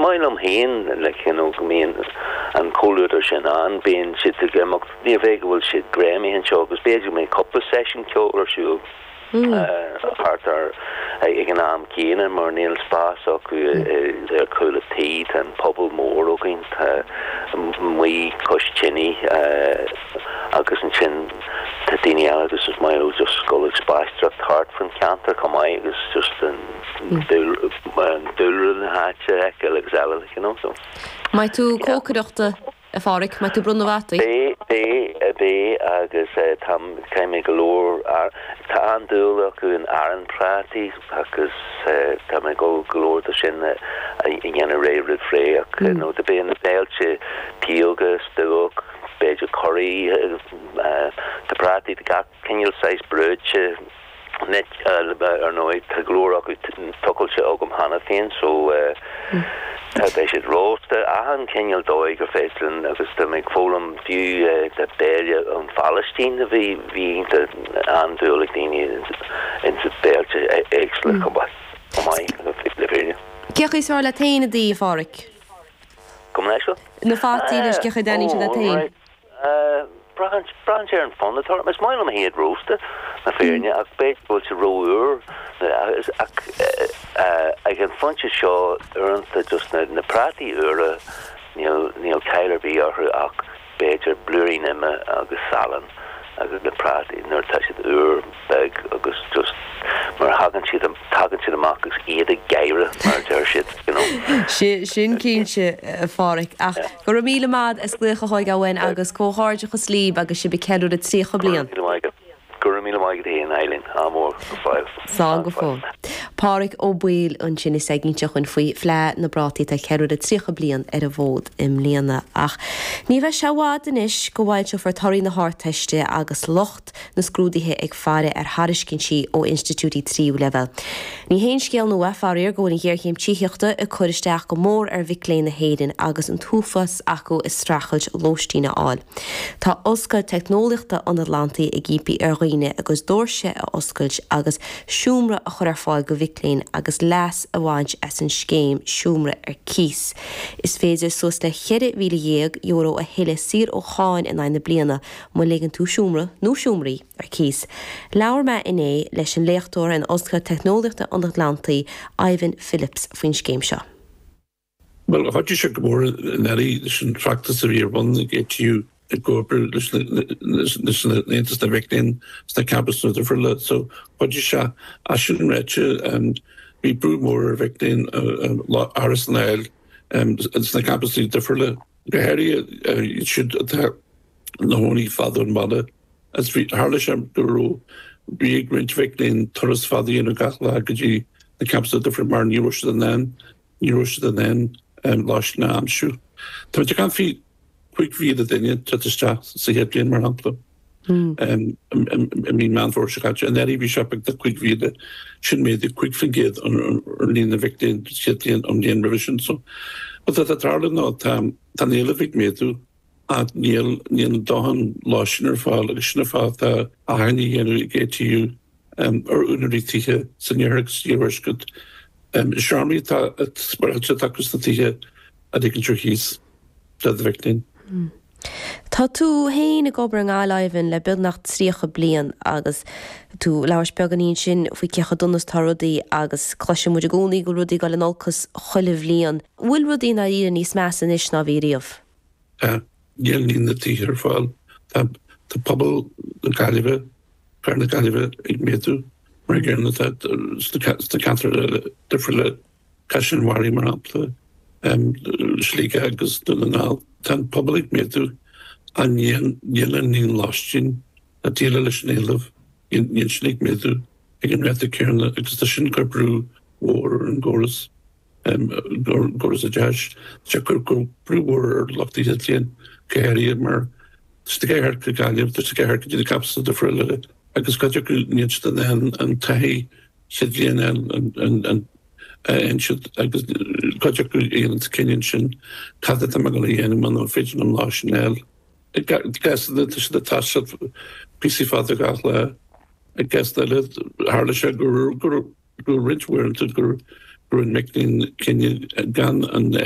Smailum hen, like, you know, mean, and Color Shanan being shit to get up, near Vega shit, Grammy and show, because basically a couple of session killer show. Hartar Iganam Keenan mar Neil Spas their cool teeth and Pobble Moore looking we Cush Chinny Agus and Chin Tadini Agus is my just skull expastruct heart from Cantor come I is just Dulrun Hatcher Alexella, you know, so my two cocodochter a fáric mai tú brunavati be agus tam came galore tá andul acu in Aaron Prati agus tam go galore the sin in a railroad free no the be in the belche pioga stuk beja curry the Prati the got kinil size brooch net or no the galore acu tuckle ogum hanafin so they should roast ahan Kenyal doig of Festlin agus to make Fulham view the Beria on Palestine the the Andulicini into Belge excellent combat my Liberia Kechis war Latin di Farik Come next Na fati is kechis Danish Latin branch here in fun the thought my smile on head roasted na fairnya ag bet go to rower I can funch a show earned just na Prati era Neil Tyler be or ag better blurry nimma agus Salon agus na Prati nor touch the bag agus just mar hagan si the marcus either gaira mar shit you know sin cínse fáric ach go míle mad is glucha hoig gawen agus cóháirde go slíb agus si be ceú de trícha blian Gurmíle mai héan Eileen amór fáil. Sá go fó. Páric ó buil an sin is segintach an faoi flé na brátí a ceú de trícha blian ar a bhód im líana ach. Ní bheith seád in is go bhhail se fortarí na háteiste agus locht na scrúdaithe ag fare ar Hariscin si ó Institútí tríú level. Ní héin scéal nó farir go na ggéirchéim tíochta a chuiristeach go mór ar bhicléin na héidir agus an túfas acu is strachailt lóistína áil. Tá oscail technoliachta an Atlantaí ag gípi ar agus dóirse a oscailt agus siúmra a chur ar fáil go bhicléin agus leas a bhaint as an scéim siúmra ar cís. Is féidir sos le €100,000 a heile sir ó cháin in aine bliana mu ligan tú siúmra nó siúmraí ar cís. Leabhar me iné leis an léachtóir an oscail technoliachta an Atlantaí Ivan Phillips faoin scéim seo. Well, what you should go more Nelly, this is practice of your one that get you to go up listen into the victim the campus of the for so what you shot I shouldn't read you and we brew more victim Arsenal it's the campus of the for you should attack the holy father and mother as we Harlesham Guru be great victim Torres father in a Gatla the campus of different mar you rush than then lost na I'm sure but you can't feel quick view the thing to the staff so he had been more ample I mean man for Chicago and then he shop the quick view that should made the quick forget on in the victim on the revision so but that the not Daniel Vic made to at Neil Dahan Loshner fall the Ahani get to you or Unity senior years good Sharmi at Spartakus the I think he's the victim Tá tú héin a gobar an gáilaiven le beag tríocha blian agus tú leabhar beganín sin faoi cecha dunas tá rudaí agus cloise muid a gcónaí go rudaí gáil an olcas chuileh líon. Bhfuil rudaí na íon níos meas in is ná bhíríomh? Níl na tíar fáil tá pobl na Gaillimhe gar na Gaillimhe ag méadú mar gceanna sta cantar difriúla caiisian warí mar ampla slíige agus duna tan public méadú a níl lástin a tíle leis néileh níl slíig méadú ag an réta cearna agus tá sin gur brú mhór an góras a deis se gur brúhór ar lochtaí líon céirí mar sta céir go Gaillimh tá céir go dtí capsa de friúile agus caiide go níos an taithí siad líon and should agus caiide go éon Kenyan sin cadad am go dhéanam an féidir an láisnéil. I guess that the task of PC Father Gatla I guess that it Harlesha Guru Rich were to Guru in making Kenya gun and